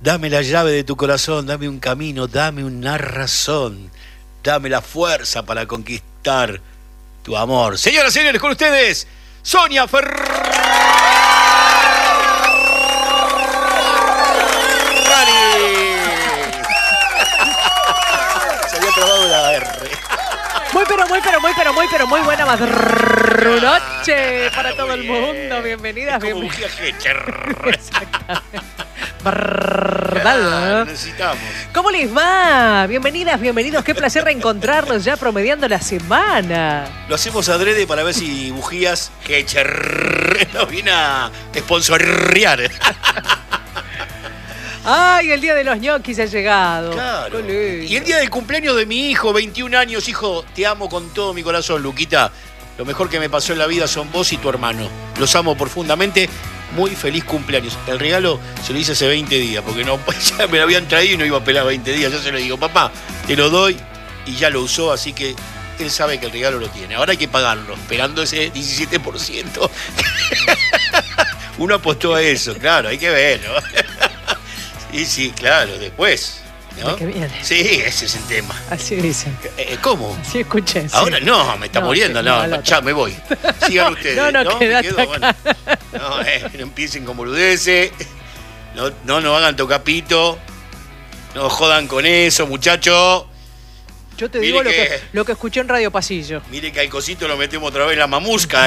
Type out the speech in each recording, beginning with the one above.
Dame la llave de tu corazón, dame un camino, dame una razón, dame la fuerza para conquistar tu amor. Señoras y señores, con ustedes, Sonia Ferrari. Se había trabado la R. Muy buena madrunoche para todo el mundo. Bienvenidas, bienvenidas. ¿Verdad? Necesitamos. ¿Cómo les va? Bienvenidas, bienvenidos. Qué placer reencontrarnos ya promediando la semana. Lo hacemos adrede para ver si Bujías Hecher nos viene a sponsorear. Ay, el día de los ñoquis ha llegado. Claro. Y el día del cumpleaños de mi hijo, 21 años. Hijo, te amo con todo mi corazón, Luquita. Lo mejor que me pasó en la vida son vos y tu hermano. Los amo profundamente. Muy feliz cumpleaños. El regalo se lo hice hace 20 días, porque no, ya me lo habían traído y no iba a esperar 20 días. Yo se lo digo, papá, te lo doy, y ya lo usó, así que él sabe que el regalo lo tiene. Ahora hay que pagarlo, esperando ese 17%. Uno apostó a eso, claro, hay que verlo. Sí, claro, después, ¿no? ¿Qué viene? Sí, ese es el tema. Así dicen. ¿Cómo? Sí, escuché. Sí. Ahora no, me está muriendo, ya me voy. Sigan ustedes. No, quédate acá. Bueno. No empiecen con boludeces, no hagan tocapito, no jodan con eso, muchachos. Yo te digo lo que escuché en Radio Pasillo. Mire que al cosito lo metemos otra vez en la mamusca,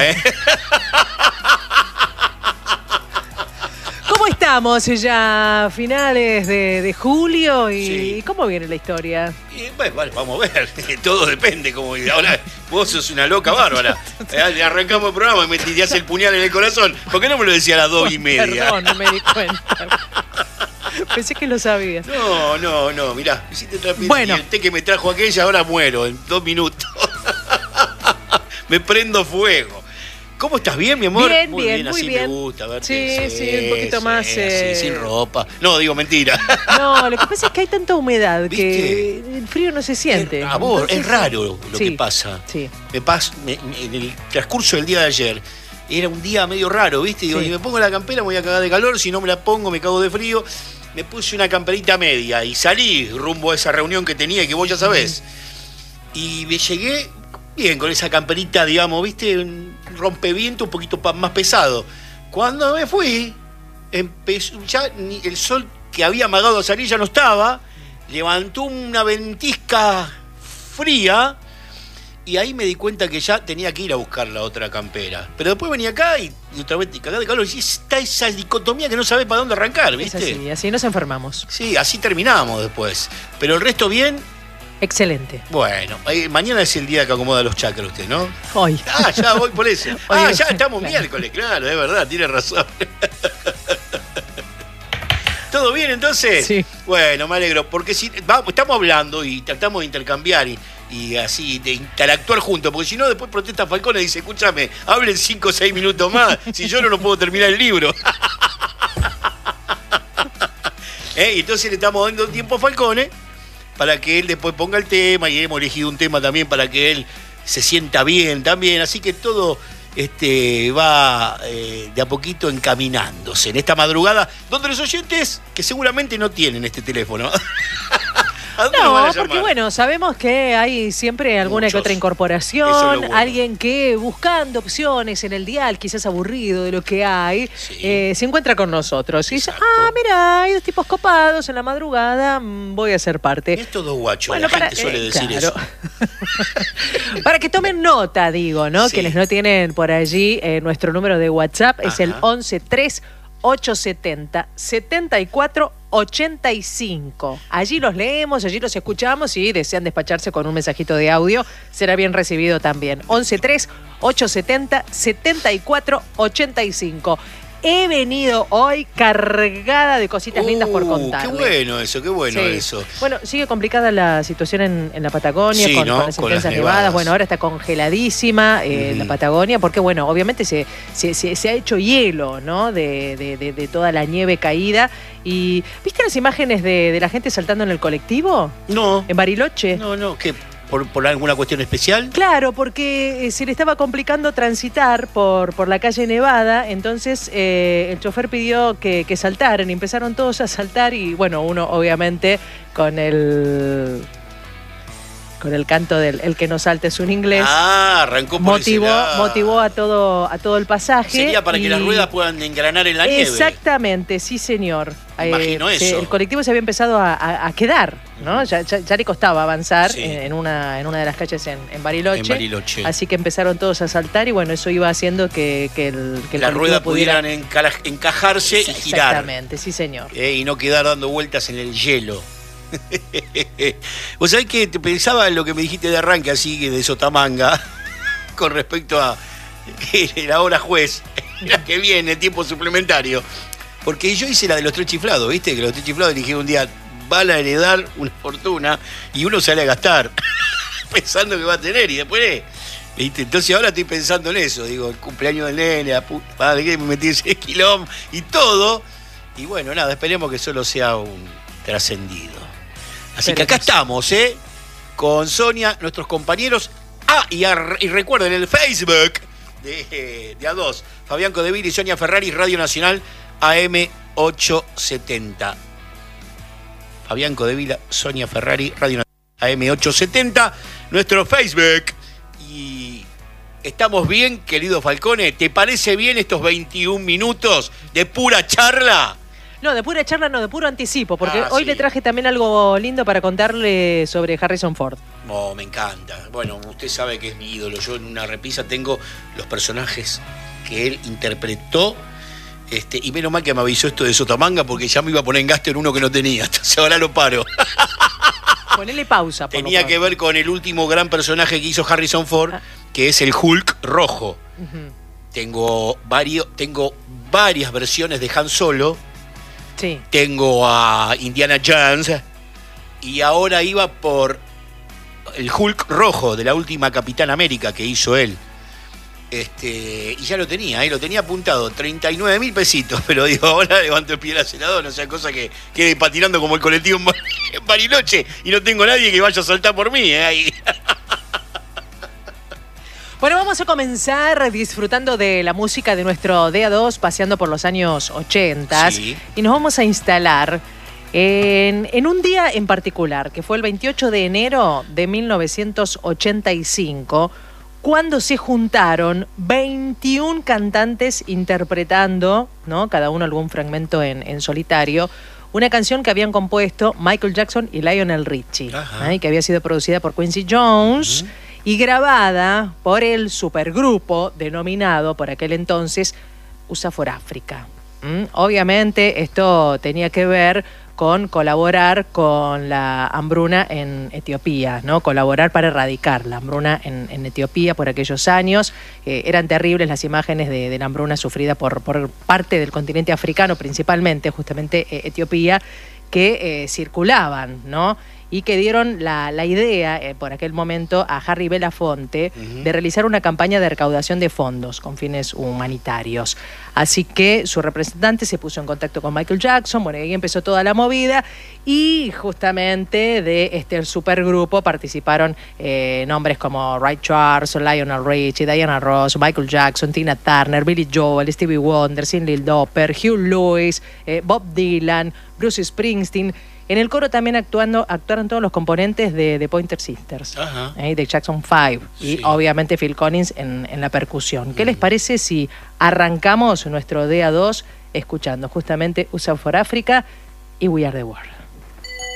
¿Cómo estamos ya a finales de julio? ¿Y cómo viene la historia? Bueno, vamos a ver. Todo depende. Ahora vos sos una loca bárbara. Arrancamos el programa y me tirás el puñal en el corazón. ¿Por qué no me lo decía a las 2:30? Perdón, no me di cuenta. Pensé que lo sabías. No. Mirá, hiciste otra pieza. Bueno. Y el té que me trajo aquella, ahora muero en 2 minutos. Me prendo fuego. ¿Cómo estás? ¿Bien, mi amor? Bien, muy bien, así bien. Me gusta verte. Sí, un poquito más. Sin ropa. No, digo mentira. No, lo que pasa es que hay tanta humedad. ¿Viste? Que el frío no se siente. Es raro lo que pasa. Sí. En el transcurso del día de ayer, era un día medio raro, ¿viste? Digo, si me pongo la campera me voy a cagar de calor, si no me la pongo me cago de frío. Me puse una camperita media y salí rumbo a esa reunión que tenía y que vos ya sabés. Y me llegué bien con esa camperita, digamos, ¿viste? Un rompeviento un poquito más pesado. Cuando me fui, empezó ya el sol que había amagado a salir ya no estaba, levantó una ventisca fría y ahí me di cuenta que ya tenía que ir a buscar la otra campera. Pero después venía acá y otra vez te cagás de calor y está esa dicotomía que no sabés para dónde arrancar, ¿viste? Es así nos enfermamos. Sí, así terminamos después. Pero el resto bien. Excelente. Bueno, mañana es el día que acomoda los chakras usted, ¿no? Hoy. Ya voy por eso. Hoy ya estamos claro. Miércoles, claro, es verdad, tiene razón. ¿Todo bien entonces? Sí. Bueno, me alegro, porque si estamos hablando y tratamos de intercambiar y así de interactuar juntos, porque si no después protesta Falcone y dice, escúchame, hablen 5 o 6 minutos más, si yo no puedo terminar el libro. Y entonces le estamos dando tiempo a Falcone para que él después ponga el tema, y hemos elegido un tema también para que él se sienta bien también, así que todo va de a poquito encaminándose en esta madrugada, donde los oyentes que seguramente no tienen este teléfono. No, porque bueno, sabemos que hay siempre alguna que otra incorporación, bueno. Alguien que buscando opciones en el dial, quizás aburrido de lo que hay, se encuentra con nosotros y dice, mira, hay 2 tipos copados en la madrugada, voy a ser parte. Estos 2 guachos, bueno, la gente suele decir eso. Para que tomen nota, digo, ¿no? Sí. Quienes no tienen por allí nuestro número de WhatsApp es el 113870-7485. Allí los leemos, allí los escuchamos y desean despacharse con un mensajito de audio, será bien recibido también. 113870-7485. He venido hoy cargada de cositas lindas por contarles. Qué bueno eso. Bueno, sigue complicada la situación en la Patagonia, con las intensas nevadas. Bueno, ahora está congeladísima la Patagonia, porque bueno, obviamente se ha hecho hielo, ¿no? De toda la nieve caída. Y ¿viste las imágenes de la gente saltando en el colectivo? No. ¿En Bariloche? No, ¿qué? por alguna cuestión especial? Claro, porque se le estaba complicando transitar por la calle Nevada, entonces el chofer pidió que saltaran y empezaron todos a saltar y bueno, uno obviamente con el canto del el que no salte es un inglés. Arrancó por motivó a todo el pasaje. Sería para que las ruedas puedan engranar en la nieve. Exactamente, sí señor. Imagino eso. El colectivo se había empezado a quedar, ¿no? Ya le costaba avanzar en una de las calles en Bariloche. Así que empezaron todos a saltar y bueno, eso iba haciendo que las ruedas pudieran encajarse y girar. Exactamente, sí señor. Y no quedar dando vueltas en el hielo. Vos sabés que te pensaba en lo que me dijiste de arranque, así que de Sotamanga, con respecto a la hora juez, la que viene, tiempo suplementario. Porque yo hice la de los tres chiflados, ¿viste? Que los tres chiflados dijeron un día, van a heredar una fortuna y uno sale a gastar, pensando que va a tener y después, ¿viste? Entonces ahora estoy pensando en eso, digo, el cumpleaños del nene, la puta madre, que me metí 6 kilómetros y todo. Y bueno, nada, esperemos que solo sea un trascendido. Así que acá estamos, con Sonia, nuestros compañeros. Y recuerden el Facebook de A2, Fabián Codeville y Sonia Ferrari, Radio Nacional AM870. Fabián Codeville, Sonia Ferrari, Radio Nacional AM870, nuestro Facebook. Y estamos bien, querido Falcone. ¿Te parece bien estos 21 minutos de pura charla? No, de pura charla no, de puro anticipo, porque hoy le traje también algo lindo para contarle sobre Harrison Ford. Oh, me encanta. Bueno, usted sabe que es mi ídolo. Yo en una repisa tengo los personajes que él interpretó. Y menos mal que me avisó esto de Sotamanga, porque ya me iba a poner en gasto en uno que no tenía. Entonces ahora lo paro. Ponele pausa. Tenía que ver con el último gran personaje que hizo Harrison Ford, que es el Hulk rojo. Uh-huh. Tengo varias versiones de Han Solo. Sí. Tengo a Indiana Jones y ahora iba por el Hulk rojo de la última Capitán América que hizo él. Y ya lo tenía apuntado, 39.000 pesitos, pero digo, ahora levanto el pie del acelerador, no sea cosa que quede patinando como el colectivo en Bariloche y no tengo nadie que vaya a saltar por mí, ahí. Bueno, vamos a comenzar disfrutando de la música de nuestro DA2, paseando por los años 80. Sí. Y nos vamos a instalar en un día en particular, que fue el 28 de enero de 1985, cuando se juntaron 21 cantantes interpretando, ¿no? Cada uno algún fragmento en solitario, una canción que habían compuesto Michael Jackson y Lionel Richie, que había sido producida por Quincy Jones. Uh-huh. Y grabada por el supergrupo denominado por aquel entonces USA for Africa. Obviamente esto tenía que ver con colaborar con la hambruna en Etiopía, ¿no? Colaborar para erradicar la hambruna en Etiopía por aquellos años. Eran terribles las imágenes de la hambruna sufrida por parte del continente africano, principalmente justamente Etiopía, que circulaban, ¿no? Y que dieron la idea por aquel momento a Harry Belafonte de realizar una campaña de recaudación de fondos con fines humanitarios. Así que su representante se puso en contacto con Michael Jackson, bueno, y ahí empezó toda la movida y justamente de este supergrupo participaron nombres como Ray Charles, Lionel Richie, Diana Ross, Michael Jackson, Tina Turner, Billy Joel, Stevie Wonder, Cyndi Lauper, Hugh Lewis, Bob Dylan, Bruce Springsteen. En el coro también actuaron todos los componentes de Pointer Sisters, de Jackson 5 y obviamente Phil Collins en la percusión. ¿Qué les parece si arrancamos nuestro DA2 escuchando justamente USA for Africa y We Are the World?